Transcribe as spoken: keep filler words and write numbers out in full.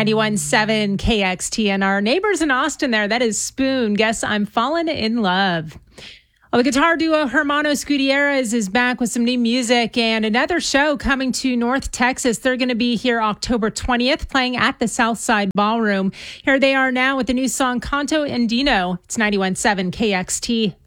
ninety-one point seven K X T, and our neighbors in Austin there, that is Spoon. Guess I'm falling in love. Well, the guitar duo Hermanos Gutierrez is back with some new music and another show coming to North Texas. They're going to be here October twentieth, playing at the Southside Ballroom. Here they are now with the new song Canto Andino. It's ninety-one point seven K X T.